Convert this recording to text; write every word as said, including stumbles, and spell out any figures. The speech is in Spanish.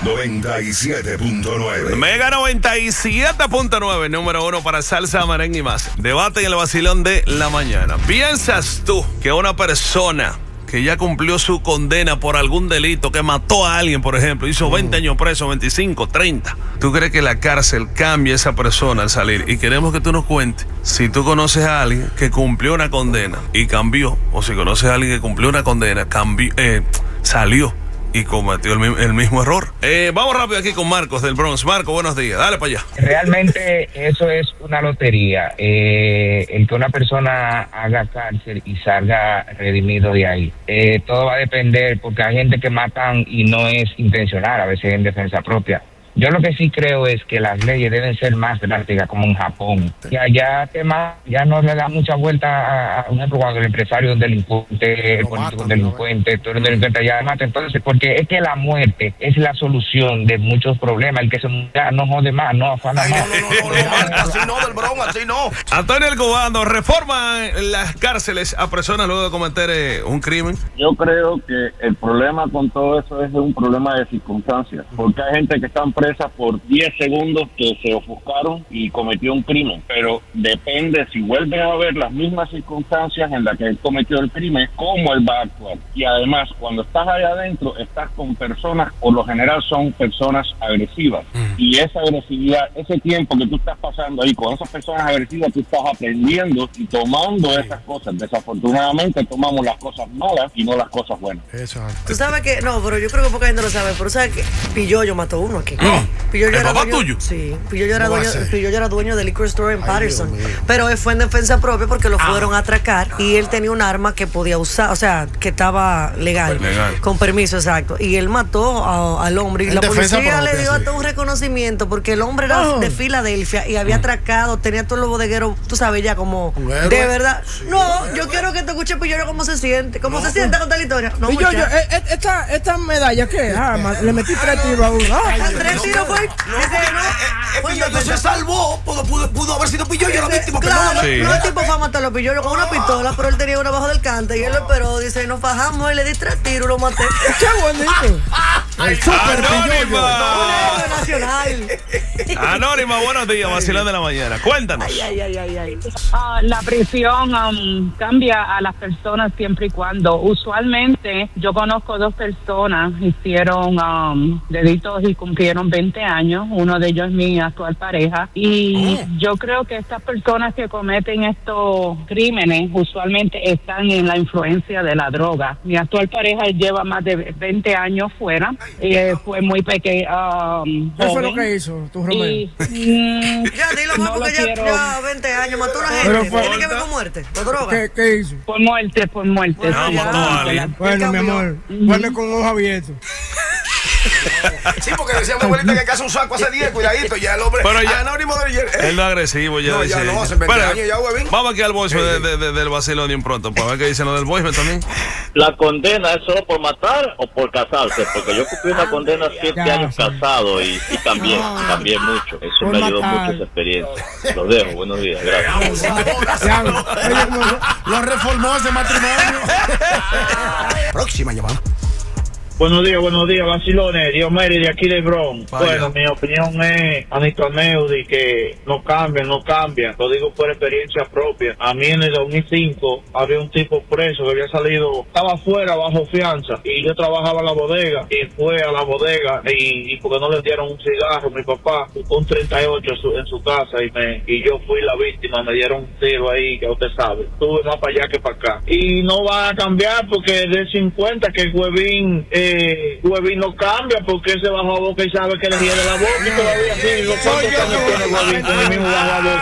noventa y siete punto nueve. Mega noventa y siete punto nueve, número uno para salsa, merengue y más. Debate en el vacilón de la mañana. ¿Piensas tú que una persona que ya cumplió su condena por algún delito, que mató a alguien, por ejemplo, hizo veinte años preso, veinticinco, treinta, ¿tú crees que la cárcel cambia a esa persona al salir? Y queremos que tú nos cuentes si tú conoces a alguien que cumplió una condena y cambió, o si conoces a alguien que cumplió una condena, cambió, eh, salió y cometió el, el mismo error. Eh, vamos rápido aquí con Marcos del Bronx. Marcos, buenos días. Dale para allá. Realmente eso es una lotería. Eh, el que una persona haga cárcel y salga redimido de ahí. Eh, todo va a depender, porque hay gente que matan y no es intencional, a veces en defensa propia. Yo lo que sí creo es que las leyes deben ser más drásticas, como en Japón. Y allá tema, ya no le da mucha vuelta a, a un ejemplo, cuando el empresario es un delincuente, el político es un delincuente, tú eres un delincuente, allá mata. Entonces, porque es que la muerte es la solución de muchos problemas. El que se muera no jode más, no afana Ay, más. no, no, no, no, no, así no, del Bronx, así no. Antonio El Cubano, reforman las cárceles a personas luego de cometer eh, un crimen. Yo creo que el problema con todo eso es un problema de circunstancias, porque hay gente que están presa por diez segundos que se ofuscaron y cometió un crimen, pero depende si vuelven a ver las mismas circunstancias en las que él cometió el crimen, cómo él va a actuar. Y además, cuando estás allá adentro, estás con personas, por lo general son personas agresivas, mm. y esa agresividad, ese tiempo que tú estás pasando ahí con esas personas agresivas, tú estás aprendiendo y tomando sí. esas cosas. Desafortunadamente tomamos las cosas malas y no las cosas buenas. Eso. Tú sabes que, no, pero yo creo que poca gente lo sabe, pero sabes que Pilloyo mató uno aquí. No. Pilloyo ¿El era papá dueño, tuyo? Sí, Pilloyo era, dueño, Pilloyo era dueño del liquor store en Ay, Patterson, pero él fue en defensa propia porque lo fueron ah. a atracar y él tenía un arma que podía usar, o sea, que estaba legal, legal. con permiso, exacto, y él mató a, al hombre y en la policía propia, le dio sí. hasta un reconocimiento porque el hombre era oh. de Filadelfia y había atracado, tenía todos los bodegueros, tú sabes ya como, de verdad, sí, no, yo quiero que te escuche Pilloyo cómo se siente, cómo no. se siente con tal historia. No, Pilloyo, eh, esta, esta medalla, ¿qué? Ah, le metí tres tiros a uno. Ah, tres tiros fue. Pilloyo se salvó, pudo, pudo, pudo haber sido Pilloyo la víctima. Claro, sí. no, el tipo fue a matar a los Pilloyos con una pistola, pero él tenía una bajo del cante y él lo esperó, dice, nos fajamos y le di tres tiros, lo maté. ¡Qué bonito! El super Pilloyo. Nacional. Anónima, buenos días, vacilón de la mañana. Cuéntanos. Ay, ay, ay, ay. Uh, la prisión um, cambia a las personas siempre y cuando. Usualmente, yo conozco dos personas, hicieron um, delitos y cumplieron veinte años. Uno de ellos es mi actual pareja. Y oh. yo creo que estas personas que cometen estos crímenes usualmente están en la influencia de la droga. Mi actual pareja lleva más de veinte años fuera. Eh, fue muy pequeño. Um, ¿Qué fue lo que hizo tu Romeo? Y, mm, ya, dilo más, no porque ya, ya veinte años mató a una gente. Fue, ¿tiene que ver con muerte? ¿Con droga? ¿Qué, ¿Qué hizo? Por muerte, por muerte. Bueno, sí, mató a alguien. Bueno, mi amor, vuelve con ojos abiertos. Sí, porque decía mi abuelita que casa un saco hace diez, cuidadito, ya el hombre. Pero ya, anónimo de él no es agresivo, ya. No, dice, ya no, hace veinte bueno, años ya, huevín. Vamos aquí al voice de, de, de, del vacilón de pronto, para ver qué dicen lo del voice también. ¿La condena es solo por matar o por casarse? Porque yo cumplí una condena siete años casado y, y también, también mucho. Eso me ayudó mucho esa experiencia. Los dejo, buenos días, gracias. Lo reformó ese matrimonio. Próxima llamada. Buenos días, buenos días, vacilones, Diomedes de aquí de Bronx. Bueno, mi opinión es, Anito Neudi, que no cambian, no cambian. Lo digo por experiencia propia. A mí en el dos mil cinco había un tipo preso que había salido, estaba afuera bajo fianza y yo trabajaba en la bodega y fue a la bodega y, y porque no le dieron un cigarro, mi papá buscó un treinta y ocho en su, en su casa y me y yo fui la víctima, me dieron un tiro ahí, que usted sabe. Estuve más para allá que para acá. Y no va a cambiar porque de cincuenta que el Huevín... Eh, Eh, Huevín no cambia porque se bajó a boca y sabe que le hiede la boca y todavía sí, los cuantos años tiene Huevín con el mismo bajo a boca.